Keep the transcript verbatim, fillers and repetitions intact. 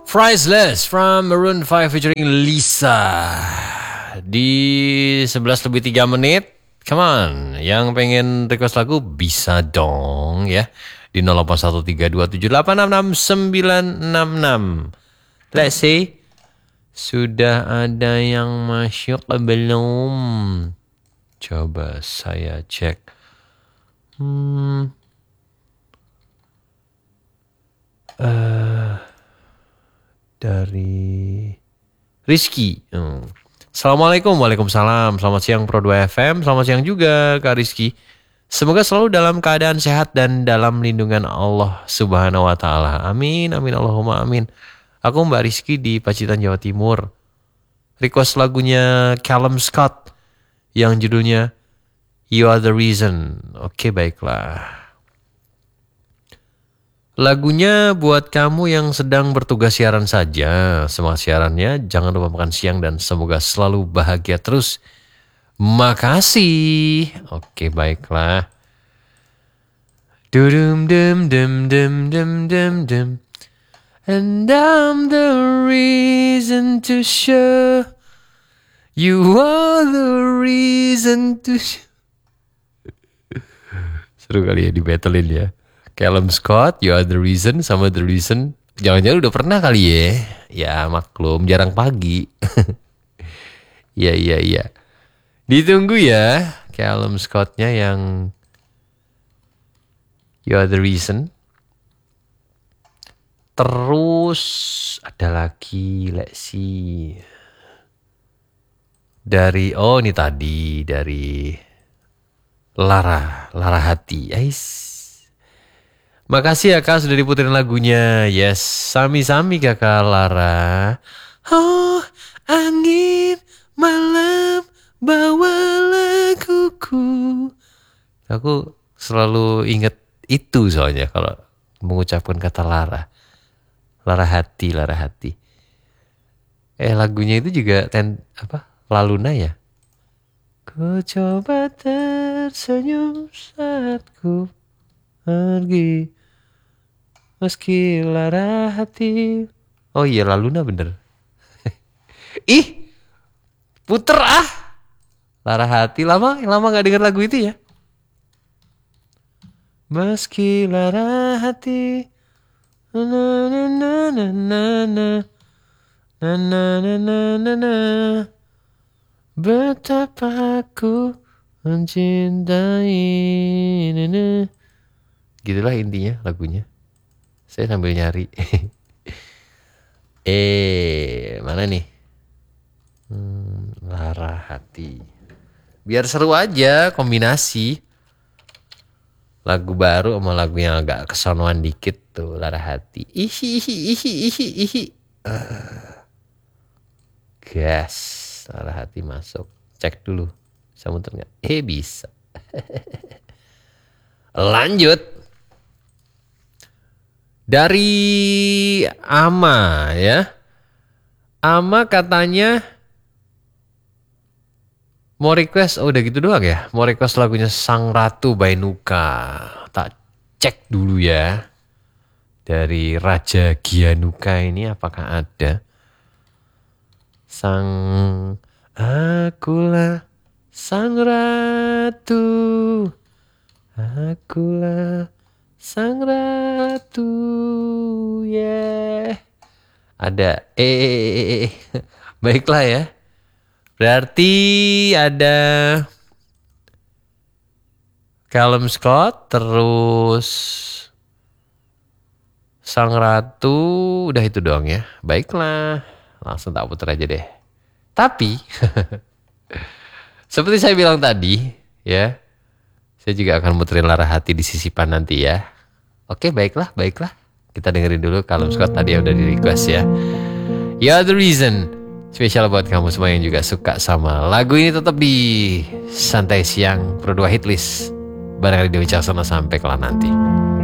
Priceless from Maroon five featuring Lisa. Di sebelas lebih tiga menit. Come on, yang pengen request lagu bisa dong ya. Di nol delapan satu tiga dua tujuh delapan enam enam sembilan enam enam. Let's see. Sudah ada yang masuk belum? Coba saya cek. Hmm. Uh, dari Rizky. Hmm. Assalamualaikum, waalaikumsalam. Selamat siang Pro dua F M. Selamat siang juga Kak Rizky. Semoga selalu dalam keadaan sehat dan dalam lindungan Allah Subhanahu wa taala. Amin, amin, Allahumma amin. Aku Mbak Rizky di Pacitan, Jawa Timur. Request lagunya Callum Scott yang judulnya You Are The Reason. Oke, baiklah. Lagunya buat kamu yang sedang bertugas siaran saja. Semangat siarannya, jangan lupa makan siang dan semoga selalu bahagia terus. Makasih. Oke, baiklah. Dum dum dum dum dum dum dum. And I'm the reason to show. You are the reason to show. Seru kali ya di battlein ya. Callum Scott, You Are The Reason sama The Reason. Jangan-jangan udah pernah kali ya. Ya maklum, jarang pagi. Iya, iya, iya. Ditunggu ya Callum Scottnya yang You Are The Reason. Terus ada lagi, let's see. Dari, oh ini tadi, dari Lara, Lara Hati. Ais. Makasih ya Kak sudah diputerin lagunya. Yes, sami-sami Kakak Lara. Oh, angin malam bawa laguku. Aku selalu ingat itu soalnya kalau mengucapkan kata Lara. Lara Hati, Lara Hati. Eh lagunya itu juga ten, apa? Laluna ya? Ku coba tersenyum saat ku pergi. Meski lara hati. Oh iya Laluna bener. Ih, puter ah. Lara Hati lama, lama gak denger lagu itu ya. Meski lara hati. Na na na na na na na na na na na na. Betapa aku mencintai. Na na. Gitulah intinya lagunya. Saya sambil nyari. eh, mana nih? Hmm, Lara Hati. Biar seru aja kombinasi. Lagu baru sama lagu yang agak kesonoan dikit tuh, Lara Hati. Ihi ihi ihi ihi ihi. Uh, gas, Lara Hati masuk. Cek dulu. Bisa muter nggak? Eh bisa. Lanjut. Dari Ama ya. Ama katanya mau request, oh udah gitu doang ya. Mau request lagunya Sang Ratu by Nuka. Tak cek dulu ya. Dari Raja Gianuka ini apakah ada. Sang akulah Sang Ratu. Akulah Sang Ratu, yeah. Ada, eh, eh, eh, eh. Baiklah ya. Berarti ada Callum Scott, terus Sang Ratu, udah itu doang ya. Baiklah, langsung tak putar aja deh. Tapi, seperti saya bilang tadi, ya. Saya juga akan muterin Lara Hati di sisipan nanti ya. Oke, baiklah, baiklah. Kita dengerin dulu Callum Scott tadi yang udah di request ya. You Are The Reason. Spesial buat kamu semua yang juga suka sama lagu ini. Tetap di Santai Siang Pro dua Hitlist. Barang Radio Wicaksono sampai kelak nanti.